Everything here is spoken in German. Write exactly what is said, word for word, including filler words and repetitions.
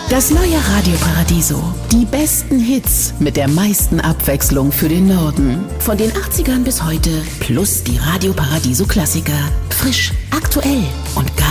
Das neue Radio Paradiso. Die besten Hits mit der meisten Abwechslung für den Norden. Von den achtzigern bis heute. Plus die Radio Paradiso Klassiker. Frisch, aktuell und gar